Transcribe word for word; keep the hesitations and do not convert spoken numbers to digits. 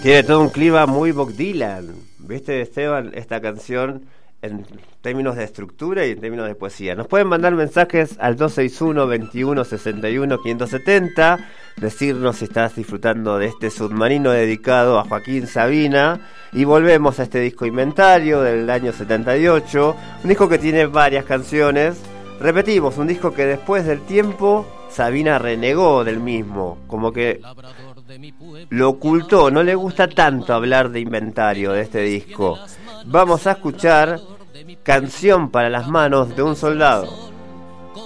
Tiene todo un clima muy Bob Dylan, ¿viste, Esteban? Esta canción en términos de estructura y en términos de poesía. Nos pueden mandar mensajes al dos seis uno, veintiuno, sesenta y uno, quinientos setenta, decirnos si estás disfrutando de este submarino dedicado a Joaquín Sabina, y volvemos a este disco Inventario del año setenta y ocho, un disco que tiene varias canciones. Repetimos, un disco que después del tiempo Sabina renegó del mismo, como que lo ocultó, no le gusta tanto hablar de Inventario, de este disco. Vamos a escuchar Canción para las manos de un soldado.